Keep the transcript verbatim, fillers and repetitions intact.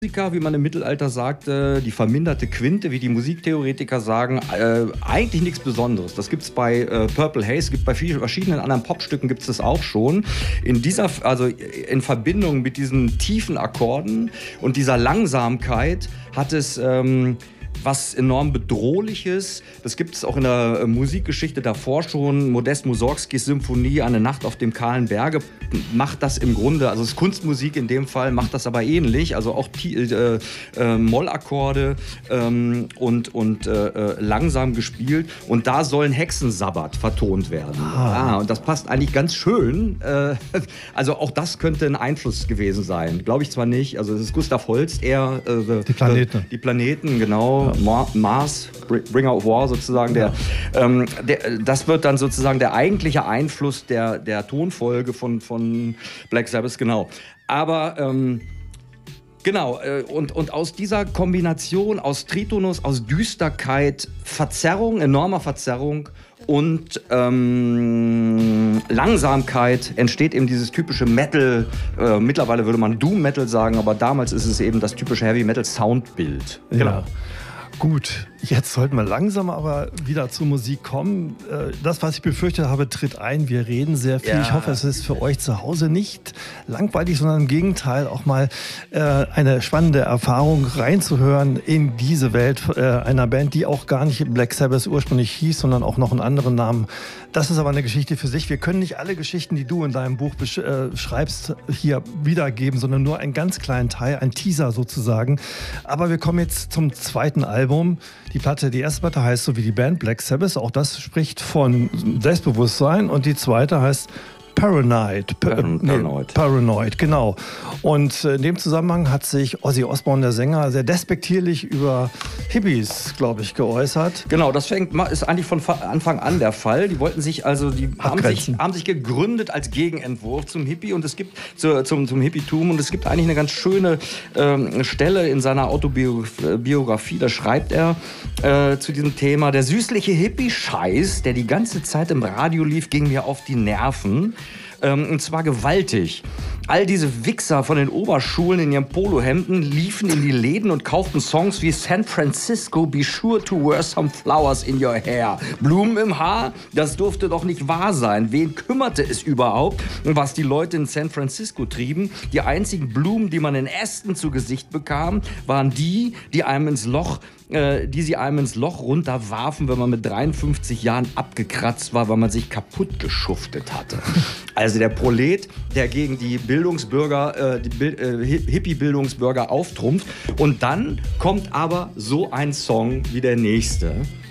Musiker, wie man im Mittelalter sagte, die verminderte Quinte, wie die Musiktheoretiker sagen, äh, eigentlich nichts Besonderes. Das gibt es bei äh, Purple Haze, gibt bei vielen verschiedenen anderen Popstücken gibt es das auch schon. In dieser, also in Verbindung mit diesen tiefen Akkorden und dieser Langsamkeit hat es ähm, was enorm Bedrohliches. Das gibt es auch in der Musikgeschichte davor schon. Modest Mussorgskis Symphonie Eine Nacht auf dem kahlen Berge macht das im Grunde, also es ist Kunstmusik in dem Fall, macht das aber ähnlich. Also auch äh, äh, Mollakkorde ähm, und, und äh, langsam gespielt. Und da soll ein Hexensabbat vertont werden. Ah. Ah, und das passt eigentlich ganz schön. Äh, also auch das könnte ein Einfluss gewesen sein. Glaube ich zwar nicht. Also es ist Gustav Holst eher. Äh, die Planeten. Äh, die Planeten, genau. Ja. Mars, Bringer of War sozusagen, der, ja. ähm, der, das wird dann sozusagen der eigentliche Einfluss der, der Tonfolge von, von Black Sabbath, genau. Aber ähm, genau, äh, und, und aus dieser Kombination aus Tritonus, aus Düsterkeit, Verzerrung, enormer Verzerrung und ähm, Langsamkeit entsteht eben dieses typische Metal, äh, mittlerweile würde man Doom Metal sagen, aber damals ist es eben das typische Heavy Metal Soundbild. Ja. Genau. Gut, jetzt sollten wir langsam aber wieder zur Musik kommen. Das, was ich befürchtet habe, tritt ein. Wir reden sehr viel. Ja. Ich hoffe, es ist für euch zu Hause nicht langweilig, sondern im Gegenteil auch mal eine spannende Erfahrung reinzuhören in diese Welt einer Band, die auch gar nicht Black Sabbath ursprünglich hieß, sondern auch noch einen anderen Namen. Das ist aber eine Geschichte für sich. Wir können nicht alle Geschichten, die du in deinem Buch besch- äh, schreibst, hier wiedergeben, sondern nur einen ganz kleinen Teil, ein Teaser sozusagen. Aber wir kommen jetzt zum zweiten Album. Die Platte, die erste Platte heißt so wie die Band Black Sabbath. Auch das spricht von Selbstbewusstsein. Und die zweite heißt Paranoid. Pa- Paranoid. Nee, Paranoid, genau. Und in dem Zusammenhang hat sich Ozzy Osbourne, der Sänger, sehr despektierlich über Hippies, glaube ich, geäußert. Genau, das fängt, ist eigentlich von Anfang an der Fall. Die wollten sich also, die haben sich, haben sich gegründet als Gegenentwurf zum Hippie und es gibt zu, zum, zum Hippietum und es gibt eigentlich eine ganz schöne ähm, Stelle in seiner Autobiografie. Da schreibt er äh, zu diesem Thema: Der süßliche Hippie-Scheiß, der die ganze Zeit im Radio lief, ging mir auf die Nerven. Ähm, und zwar gewaltig. All diese Wichser von den Oberschulen in ihren Polohemden liefen in die Läden und kauften Songs wie San Francisco, Be Sure to Wear Some Flowers in Your Hair. Blumen im Haar? Das durfte doch nicht wahr sein. Wen kümmerte es überhaupt, was die Leute in San Francisco trieben? Die einzigen Blumen, die man in Aston zu Gesicht bekam, waren die, die einem ins Loch die sie einem ins Loch runterwarfen, wenn man mit dreiundfünfzig Jahren abgekratzt war, weil man sich kaputt geschuftet hatte. Also der Prolet, der gegen die Bildungsbürger, äh, die Bil- äh, Hippie-Bildungsbürger auftrumpft. Und dann kommt aber so ein Song wie der nächste.